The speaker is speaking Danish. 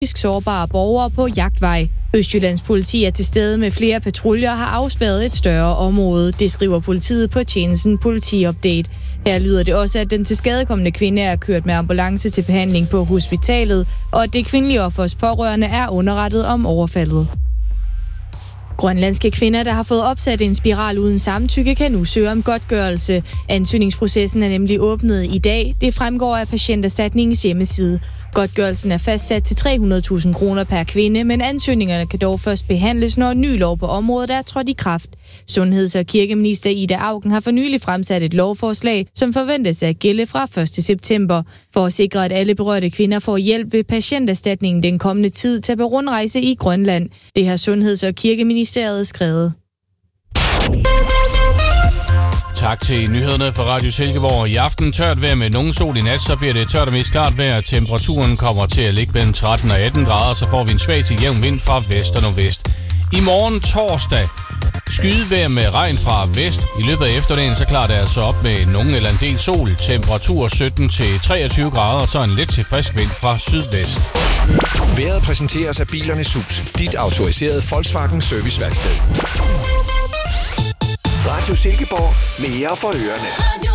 sårbare borgere på jagtvej. Østjyllands politi er til stede med flere patruljer og har afspærret et større område. Det skriver politiet på tjenesten Politiupdate. Her lyder det også, at den tilskadekomne kvinde er kørt med ambulance til behandling på hospitalet, og at det kvindelige offers pårørende er underrettet om overfaldet. Grønlandske kvinder, der har fået opsat en spiral uden samtykke, kan nu søge om godtgørelse. Ansøgningsprocessen er nemlig åbnet i dag. Det fremgår af Patienterstatningens hjemmeside. Godtgørelsen er fastsat til 300.000 kroner per kvinde, men ansøgningerne kan dog først behandles, når en ny lov på området er trådt i kraft. Sundheds- og kirkeminister Ida Auken har for nylig fremsat et lovforslag, som forventes at gælde fra 1. september. For at sikre, at alle berørte kvinder får hjælp ved Patienterstatningen den kommende tid til på rundrejse i Grønland. Det har Sundheds- og Kirkeministeriet skrevet. Tak til nyhederne fra Radio Silkeborg. I aften tørt vejr med nogen sol i nat, så bliver det tørt og mest klart vejr. Temperaturen kommer til at ligge mellem 13 og 18 grader, så får vi en svag til jævn vind fra vest og nordvest. I morgen torsdag skydevejr med regn fra vest. I løbet af eftermiddagen så klarer det altså op med nogen eller en del sol. Temperatur 17 til 23 grader, så en let til frisk vind fra sydvest. Vejret præsenteres af Bilernes Hus, dit autoriserede Volkswagen serviceværksted. Radio Silkeborg, mere for ørerne.